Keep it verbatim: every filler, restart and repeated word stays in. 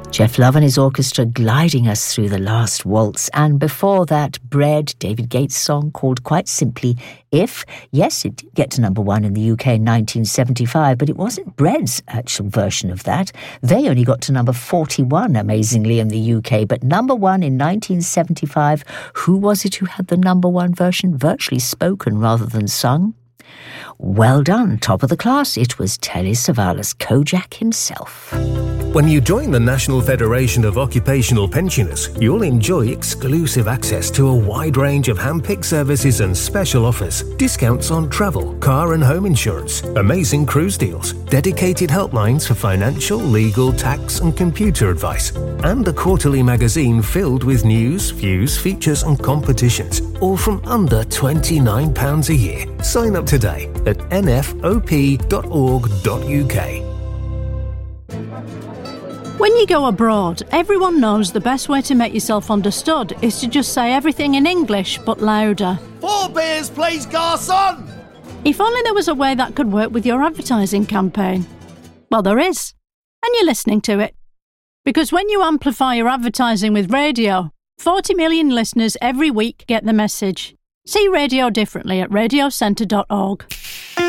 Geoff Love and his orchestra gliding us through The Last Waltz, and before that, Bread, David Gates' song called quite simply If. Yes, it did get to number one in the U K in nineteen seventy-five, but it wasn't Bread's actual version of that. They only got to number forty-one, amazingly, in the U K, but number one in nineteen seventy-five. Who was it who had the number one version, virtually spoken rather than sung? Well done, top of the class. It was Telly Savalas Kojak himself. When you join the National Federation of Occupational Pensioners, you'll enjoy exclusive access to a wide range of hand-picked services and special offers, discounts on travel, car and home insurance, amazing cruise deals, dedicated helplines for financial, legal, tax and computer advice, and a quarterly magazine filled with news, views, features and competitions, all from under twenty-nine pounds a year. Sign up today at n f o p dot org dot u k. When you go abroad, everyone knows the best way to make yourself understood is to just say everything in English, but louder. Four beers, please, garçon! If only there was a way that could work with your advertising campaign. Well, there is. And you're listening to it. Because when you amplify your advertising with radio, forty million listeners every week get the message. See radio differently at radio centre dot org.